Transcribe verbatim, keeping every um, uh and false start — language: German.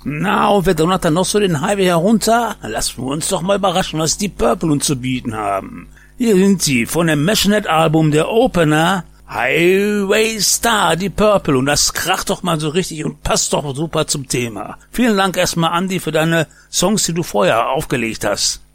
Na, und wer donnert dann noch so den Highway herunter? Lassen wir uns doch mal überraschen, was die Purple uns zu bieten haben. Hier sind sie, von dem Meshnet-Album der Opener, Highway Star, die Purple. Und das kracht doch mal so richtig und passt doch super zum Thema. Vielen Dank erstmal, Andi, für deine Songs, die du vorher aufgelegt hast.